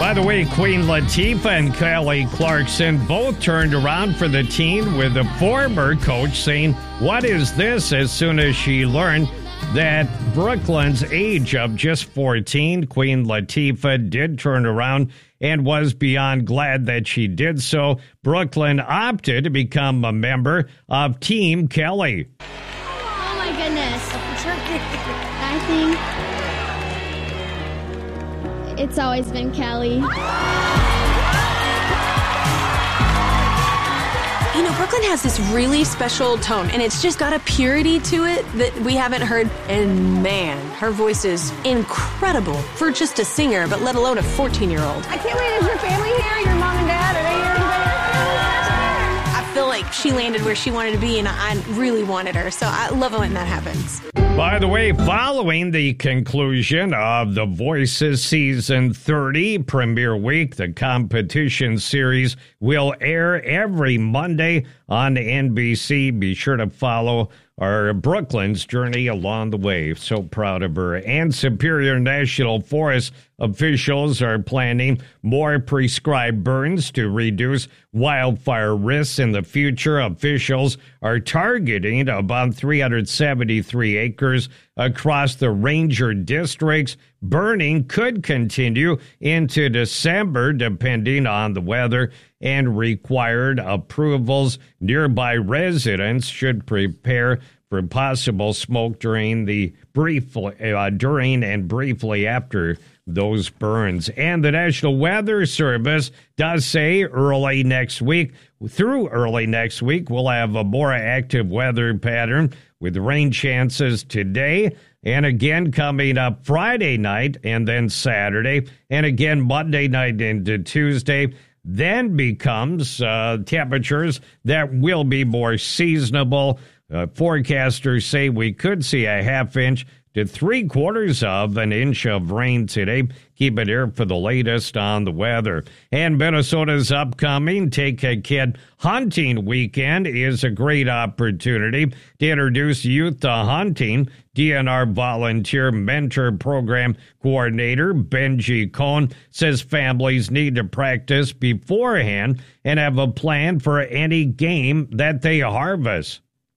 By the way, Queen Latifah and Kelly Clarkson both turned around for the teen, with the former coach saying, "What is this?" as soon as she learned that Brooklyn's age of just 14. Queen Latifah did turn around and was beyond glad that she did so. Brooklyn opted to become a member of Team Kelly. Oh my goodness. I think it's always been Kelly. You know, Brooklyn has this really special tone, and it's just got a purity to it that we haven't heard. And man, her voice is incredible for just a singer, but let alone a 14-year-old. I can't wait. Is your family here? Your mom and dad? Are they here? I feel like she landed where she wanted to be, and I really wanted her. So I love it when that happens. By the way, following the conclusion of The Voices Season 30 premiere week, the competition series will air every Monday on NBC. Be sure to follow our Brooklyn's journey along the way. So proud of her. And Superior National Forest officials are planning more prescribed burns to reduce wildfire risks in the future. Officials are targeting about 373 acres across the ranger districts. Burning could continue into December, depending on the weather and required approvals. Nearby residents should prepare for possible smoke during and briefly after those burns. And the National Weather Service does say through early next week, we'll have a more active weather pattern with rain chances today and again coming up Friday night and then Saturday and again Monday night into Tuesday. Then becomes temperatures that will be more seasonable. Forecasters say we could see a half inch to 3/4 of an inch of rain today. Keep it here for the latest on the weather. And Minnesota's upcoming Take a Kid Hunting Weekend is a great opportunity to introduce youth to hunting. DNR Volunteer Mentor Program Coordinator Benji Cohn says families need to practice beforehand and have a plan for any game that they harvest.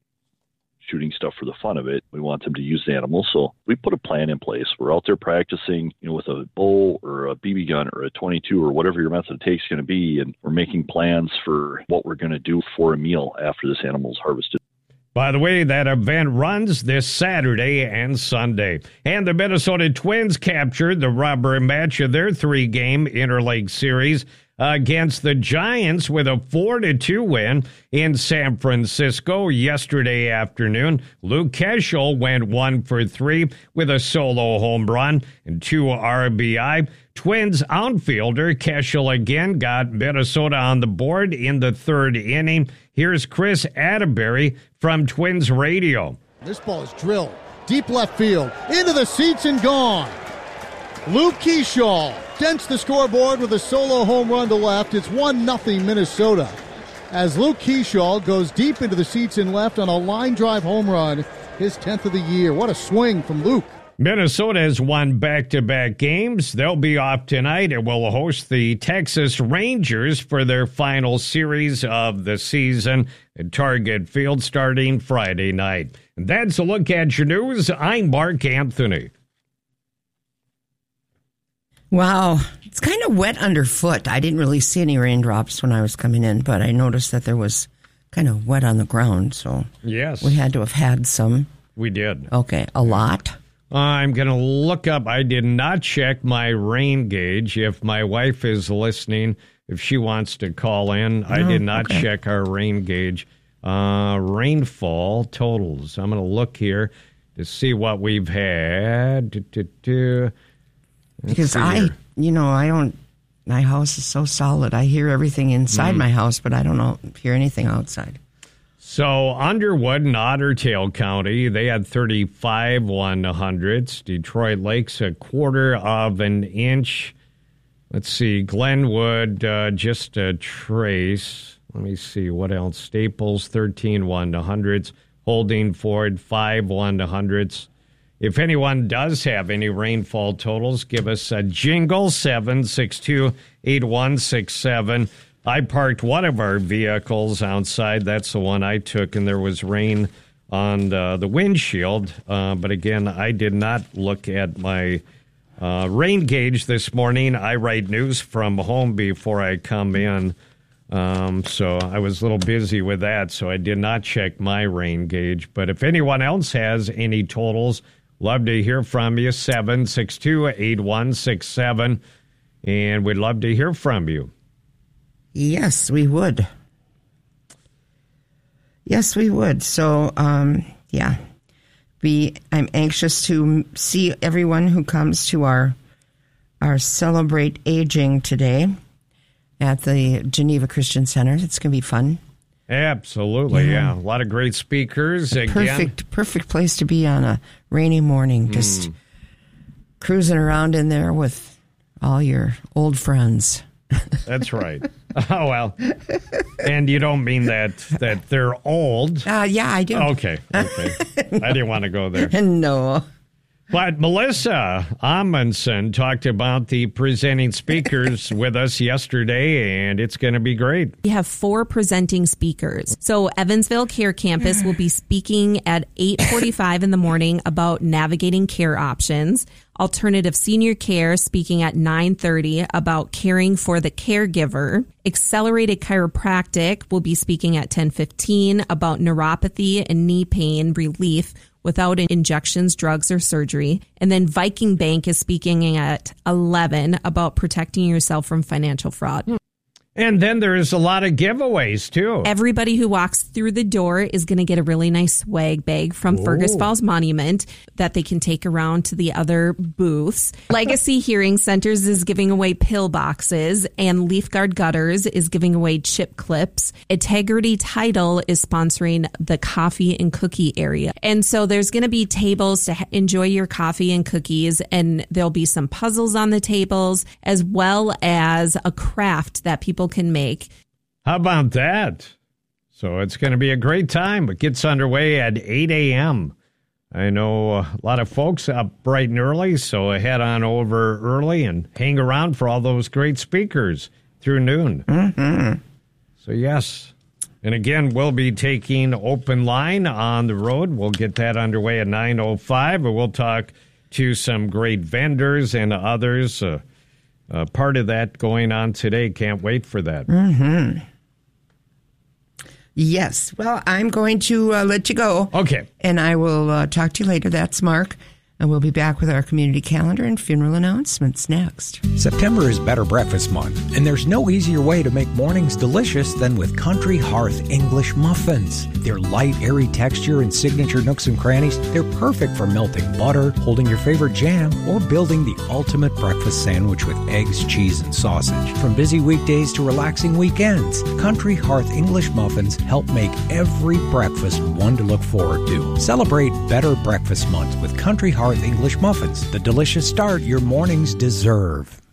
Shooting stuff for the fun of it. We want them to use the animals. So we put a plan in place. We're out there practicing, with a bow or a BB gun or a 22 or whatever your method of take is going to be. And we're making plans for what we're going to do for a meal after this animal is harvested. By the way, that event runs this Saturday and Sunday. And the Minnesota Twins captured the rubber match of their 3-game Interleague series against the Giants with a 4-2 win in San Francisco yesterday afternoon. Luke Keschel went 1 for 3 with a solo home run and 2 RBI. Twins outfielder Keschel again got Minnesota on the board in the 3rd inning. Here's Chris Atterbury from Twins Radio. This ball is drilled deep left field into the seats and gone. Luke Keschel dents the scoreboard with a solo home run to left. It's 1-0 Minnesota as Luke Keschel goes deep into the seats and left on a line drive home run, his 10th of the year. What a swing from Luke. Minnesota has won back-to-back games. They'll be off tonight and will host the Texas Rangers for their final series of the season at Target Field starting Friday night. And that's a look at your news. I'm Mark Anthony. Wow, it's kind of wet underfoot. I didn't really see any raindrops when I was coming in, but I noticed that there was kind of wet on the ground, so yes, we had to have had some. We did. Okay, a lot? I'm going to look up. I did not check my rain gauge. If my wife is listening, if she wants to call in, I did not check our rain gauge. Rainfall totals. I'm going to look here to see what we've had. Because my house is so solid. I hear everything inside my house, but I don't hear anything outside. So Underwood and Otter Tail County, they had 35 100ths. Detroit Lakes, 1/4 of an inch. Let's see, Glenwood, just a trace. Let me see, what else? Staples, 13 100ths. Holding Ford, 5 100ths. if anyone does have any rainfall totals, give us a jingle, 762-8167. I parked one of our vehicles outside. That's the one I took, and there was rain on the windshield. But again, I did not look at my rain gauge this morning. I write news from home before I come in. So I was a little busy with that, so I did not check my rain gauge. But if anyone else has any totals, love to hear from you, 762-8167, and we'd love to hear from you. Yes, we would. Yes, we would. So, yeah, I'm anxious to see everyone who comes to our Celebrate Aging today at the Geneva Christian Center. It's going to be fun. Absolutely, yeah. A lot of great speakers. Perfect place to be on a rainy morning. Just cruising around in there with all your old friends. That's right. Oh, well. And you don't mean that they're old. Yeah, I do. Okay. I didn't want to go there. No. But Melissa Amundsen talked about the presenting speakers with us yesterday, and it's going to be great. We have 4 presenting speakers. So Evansville Care Campus will be speaking at 8:45 in the morning about navigating care options. Alternative Senior Care speaking at 9:30 about caring for the caregiver. Accelerated Chiropractic will be speaking at 10:15 about neuropathy and knee pain relief without injections, drugs, or surgery. And then Viking Bank is speaking at 11 about protecting yourself from financial fraud. And then there's a lot of giveaways, too. Everybody who walks through the door is going to get a really nice swag bag from Fergus Falls Monument that they can take around to the other booths. Legacy Hearing Centers is giving away pill boxes, and Leaf Guard Gutters is giving away chip clips. Integrity Title is sponsoring the coffee and cookie area. And so there's going to be tables to enjoy your coffee and cookies, and there'll be some puzzles on the tables, as well as a craft that people can make. How about that? So it's going to be a great time. It gets underway at 8 a.m. I know a lot of folks up bright and early, so head on over early and hang around for all those great speakers through noon. Mm-hmm. So, yes. And again, we'll be taking open line on the road. We'll get that underway at 9:05, and we'll talk to some great vendors and others. Part of that going on today. Can't wait for that. Mm-hmm. Yes. Well, I'm going to let you go. Okay. And I will talk to you later. That's Mark. And we'll be back with our community calendar and funeral announcements next. September is Better Breakfast Month, and there's no easier way to make mornings delicious than with Country Hearth English muffins. Their light, airy texture and signature nooks and crannies, they're perfect for melting butter, holding your favorite jam, or building the ultimate breakfast sandwich with eggs, cheese, and sausage. From busy weekdays to relaxing weekends, Country Hearth English muffins help make every breakfast one to look forward to. Celebrate Better Breakfast Month with Country Hearth English muffins, the delicious start your mornings deserve.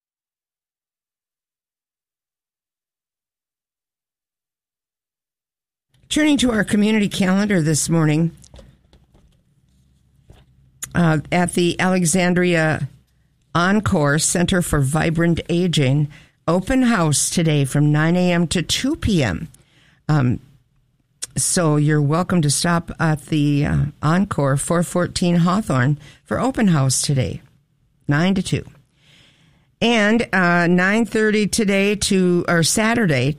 Turning to our community calendar this morning, at the Alexandria Encore Center for Vibrant Aging, open house today from 9 a.m. to 2 p.m. So you're welcome to stop at the Encore, 414 Hawthorne, for open house today, 9 to 2. And 9:30 today or Saturday.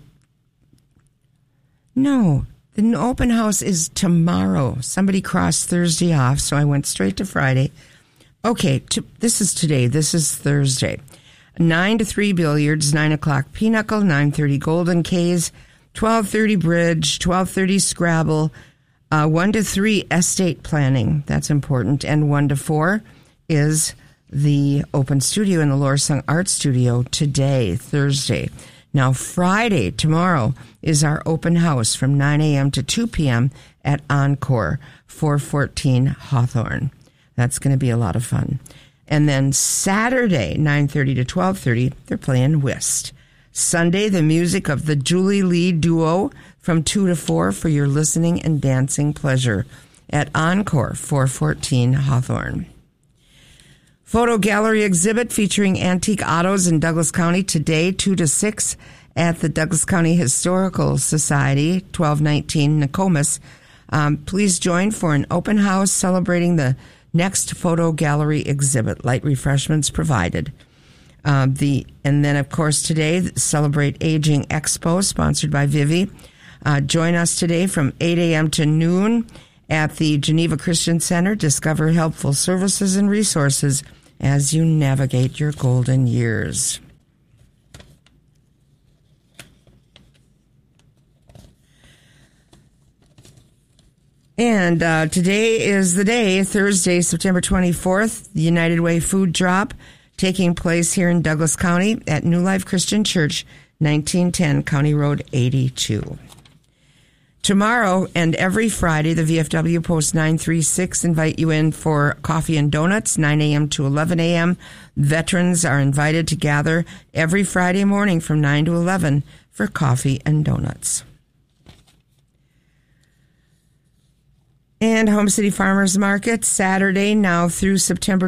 No, the open house is tomorrow. Somebody crossed Thursday off, so I went straight to Friday. Okay, this is today. This is Thursday. 9 to 3 billiards, 9 o'clock pinochle, 9:30 Golden K's, 12:30 bridge, 12:30 Scrabble, 1 to 3 estate planning. That's important. And 1 to 4 is the open studio in the Lorsong Art Studio today, Thursday. Now, Friday, tomorrow, is our open house from 9 a.m. to 2 p.m. at Encore, 414 Hawthorne. That's going to be a lot of fun. And then Saturday, 9:30 to 12:30, they're playing whist. Sunday, the music of the Julie Lee Duo from 2 to 4 for your listening and dancing pleasure. at Encore 414 Hawthorne. Photo gallery exhibit featuring antique autos in Douglas County today, 2 to 6 at the Douglas County Historical Society, 1219 Nokomis. Please join for an open house celebrating the next photo gallery exhibit. Light refreshments provided. And then, of course, today, Celebrate Aging Expo, sponsored by Vivi. Join us today from 8 a.m. to noon at the Geneva Christian Center. Discover helpful services and resources as you navigate your golden years. And today is the day, Thursday, September 24th, the United Way Food Drop, taking place here in Douglas County at New Life Christian Church, 1910 County Road 82. Tomorrow and every Friday, the VFW Post 936 invite you in for coffee and donuts, 9 a.m. to 11 a.m. Veterans are invited to gather every Friday morning from 9 to 11 for coffee and donuts. And Home City Farmers Market, Saturday now through September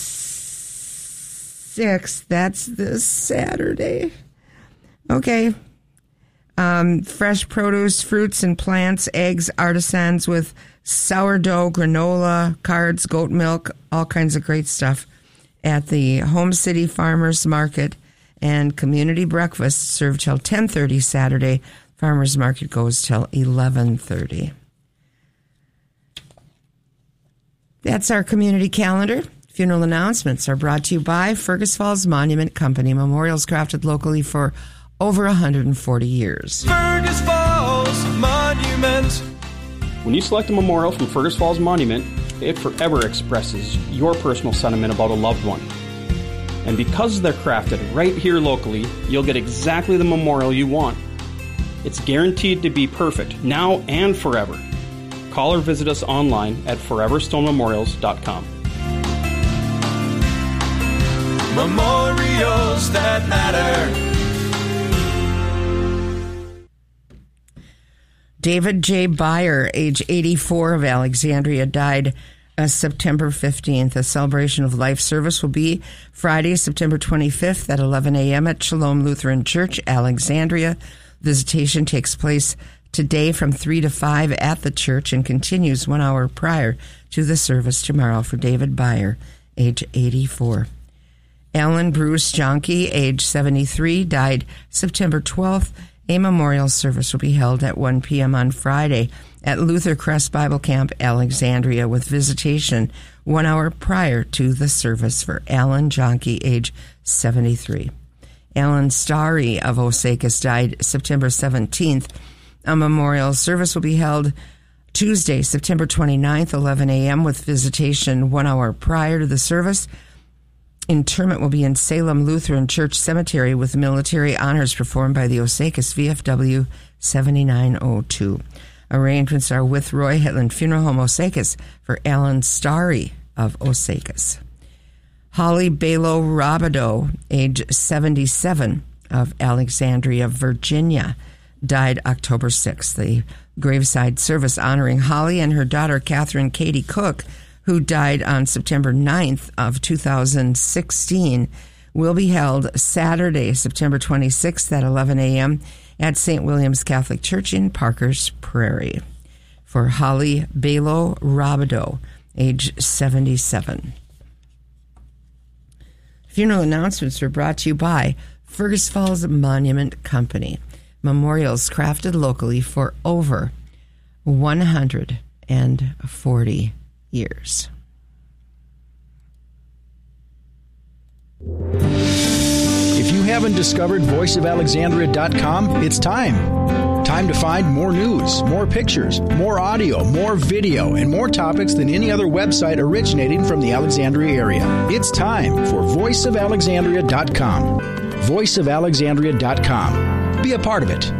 26th. That's this Saturday. Okay. Fresh produce, fruits and plants, eggs, artisans with sourdough, granola, cards, goat milk, all kinds of great stuff at the Home City Farmers Market, and community breakfast served till 10:30 Saturday. Farmers Market goes till 11:30. That's our community calendar. Funeral announcements are brought to you by Fergus Falls Monument Company. Memorials crafted locally for over 140 years. Fergus Falls Monument. When you select a memorial from Fergus Falls Monument, it forever expresses your personal sentiment about a loved one. And because they're crafted right here locally, you'll get exactly the memorial you want. It's guaranteed to be perfect, now and forever. Call or visit us online at foreverstonememorials.com. Memorials that matter. David J. Byer, age 84, of Alexandria, died September 15th. A celebration of life service will be Friday, September 25th at 11 a.m. at Shalom Lutheran Church, Alexandria. Visitation takes place today from 3 to 5 at the church and continues 1 hour prior to the service tomorrow for David Byer, age 84. Alan Bruce Jonke, age 73, died September 12th. A memorial service will be held at 1 p.m. on Friday at Luther Crest Bible Camp, Alexandria, with visitation 1 hour prior to the service for Alan Jonke, age 73. Alan Starry of Osakis died September 17th. A memorial service will be held Tuesday, September 29th, 11 a.m., with visitation 1 hour prior to the service. Interment will be in Salem Lutheran Church Cemetery with military honors performed by the Osakis VFW 7902. Arrangements are with Roy Hetland Funeral Home Osakis for Alan Starry of Osakis. Holly Balo Robideau, age 77, of Alexandria, Virginia, died October 6th. The graveside service honoring Holly and her daughter Catherine Katie Cook, who died on September 9th of 2016, will be held Saturday, September 26th at 11 a.m. at St. William's Catholic Church in Parker's Prairie. For Holly Balo Robideau, age 77. Funeral announcements were brought to you by Fergus Falls Monument Company. Memorials crafted locally for over 140 years. If you haven't discovered voiceofalexandria.com, it's time. Time to find more news, more pictures, more audio, more video, and more topics than any other website originating from the Alexandria area. It's time for voiceofalexandria.com. voiceofalexandria.com. Be a part of it.